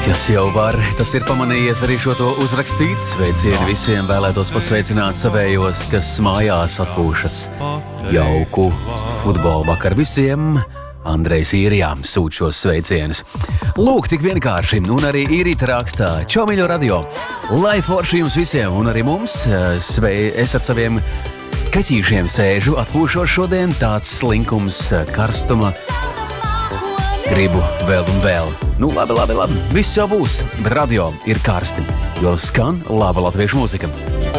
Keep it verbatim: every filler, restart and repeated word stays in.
Kas jau var, tas ir pamanījies arī šo to uzrakstīt. Sveicieni visiem, vēlētos pasveicināt savējos, kas mājās atpūšas. Jauku futbola vakar visiem. Andrejs Īrijām sūt šos sveicienus. Lūk, tik vienkārši, un arī Īrīta rakstā. Čau, mīļo radio! Lai forši jums visiem, un arī mums, svei, es ar saviem kaķīšiem sēžu, atpūšos šodien, tāds slinkums, karstuma. Gribu vēl un vēl. Nu, labi, labi, labi. Viss jau būs, bet radio ir karsti, jo skan laba latviešu mūzika.